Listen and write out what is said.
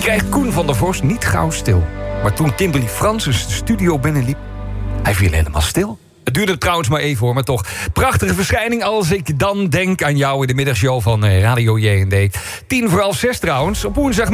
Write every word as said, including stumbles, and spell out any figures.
kreeg Koen van der Vorst niet gauw stil. Maar toen Kimberly Francis de studio binnenliep, hij viel helemaal stil. Het duurde trouwens maar even hoor, maar toch. Prachtige verschijning als ik dan denk aan jou in de middagshow van Radio J en D. Tien voor half zes trouwens, op woensdag.